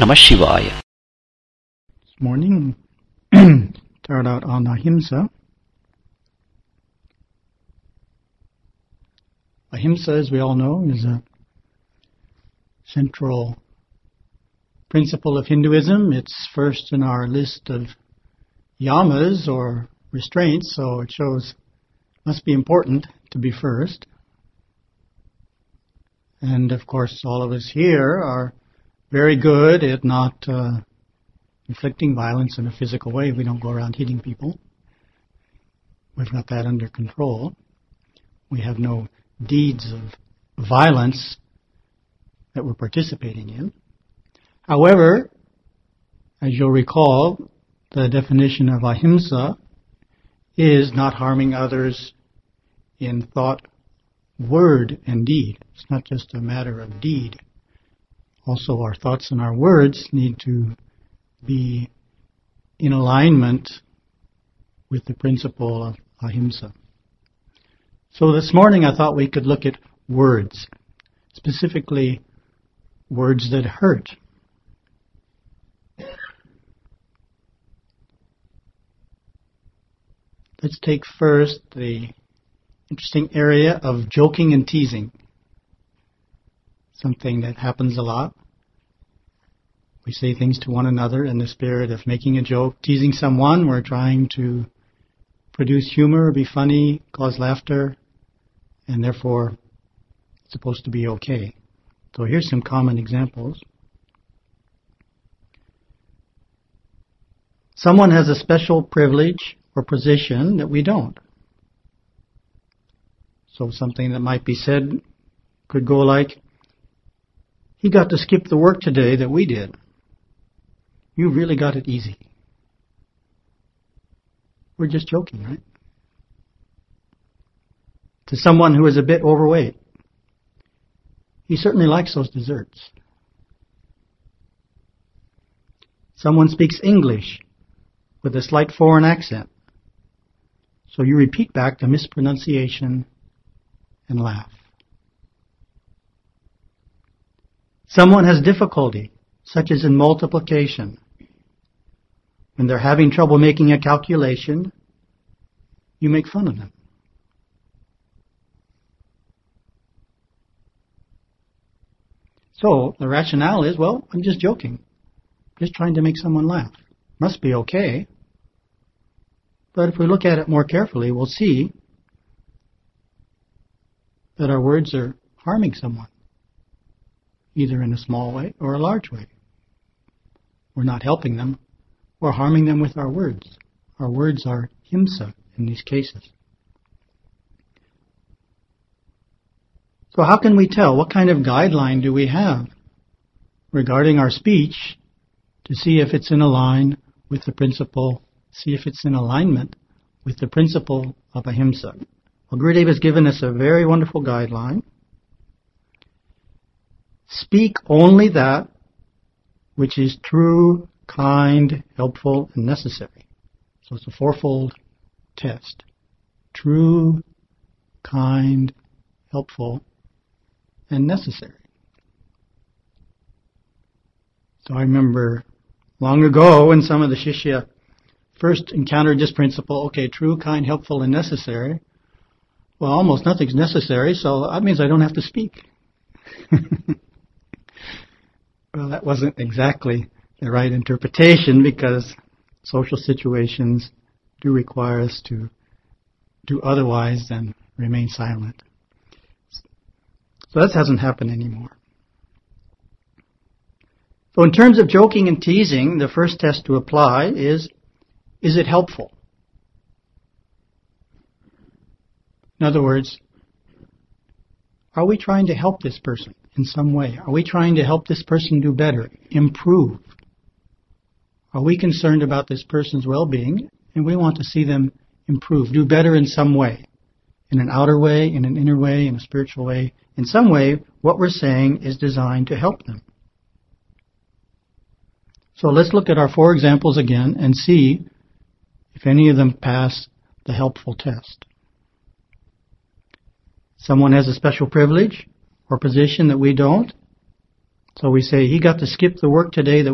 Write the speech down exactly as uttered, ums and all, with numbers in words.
Namah Shivaya. This morning, start out on Ahimsa. Ahimsa, as we all know, is a central principle of Hinduism. It's first in our list of yamas or restraints, so it shows must be important to be first. And of course, all of us here are very good at not uh, inflicting violence in a physical way. We don't go around hitting people. We've got that under control. We have no deeds of violence that we're participating in. However, as you'll recall, the definition of ahimsa is not harming others in thought, word, and deed. It's not just a matter of deed. Also, our thoughts and our words need to be in alignment with the principle of ahimsa. So this morning I thought we could look at words, specifically words that hurt. Let's take first the interesting area of joking and teasing. Something that happens a lot. We say things to one another in the spirit of making a joke, teasing someone. We're trying to produce humor, be funny, cause laughter, and therefore it's supposed to be okay. So here's some common examples. Someone has a special privilege or position that we don't. So something that might be said could go like, he got to skip the work today that we did. You really got it easy. We're just joking, right? To someone who is a bit overweight, he certainly likes those desserts. Someone speaks English with a slight foreign accent. So you repeat back the mispronunciation and laugh. Someone has difficulty, such as in multiplication. When they're having trouble making a calculation, you make fun of them. So the rationale is, well, I'm just joking. Just trying to make someone laugh. Must be okay. But if we look at it more carefully, we'll see that our words are harming someone, either in a small way or a large way. We're not helping them. We're harming them with our words. Our words are himsa in these cases. So how can we tell? What kind of guideline do we have regarding our speech to see if it's in line with the principle, see if it's in alignment with the principle of ahimsa? Well, Gurudev has given us a very wonderful guideline. Speak only that which is true, kind, helpful, and necessary. So it's a fourfold test. True, kind, helpful, and necessary. So I remember long ago when some of the Shishya first encountered this principle, okay, true, kind, helpful, and necessary. Well, almost nothing's necessary, so that means I don't have to speak. Well, that wasn't exactly the right interpretation because social situations do require us to do otherwise than remain silent. So that hasn't happened anymore. So in terms of joking and teasing, the first test to apply is, is it helpful? In other words, are we trying to help this person in some way? Are we trying to help this person do better, improve? Are we concerned about this person's well-being and we want to see them improve, do better in some way? In an outer way, in an inner way, in a spiritual way. In some way, what we're saying is designed to help them. So let's look at our four examples again and see if any of them pass the helpful test. Someone has a special privilege or position that we don't. So we say, he got to skip the work today that